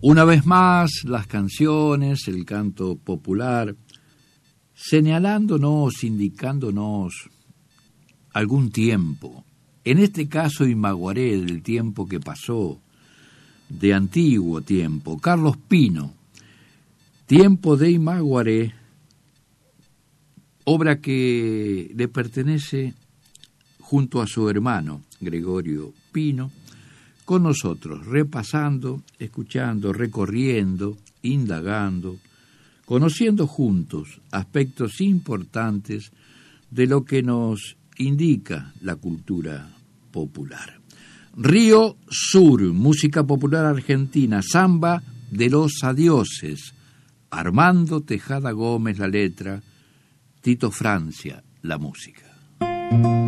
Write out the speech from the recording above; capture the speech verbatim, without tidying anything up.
Una vez más, las canciones, el canto popular, señalándonos, indicándonos algún tiempo. En este caso, Imaguaré, del tiempo que pasó, de antiguo tiempo. Carlos Pino, Tiempo de Imaguaré, obra que le pertenece junto a su hermano, Gregorio Pino, con nosotros, repasando, escuchando, recorriendo, indagando, conociendo juntos aspectos importantes de lo que nos indica la cultura popular. Río Sur, música popular argentina, samba de los adioses, Armando Tejada Gómez la letra, Tito Francia la música.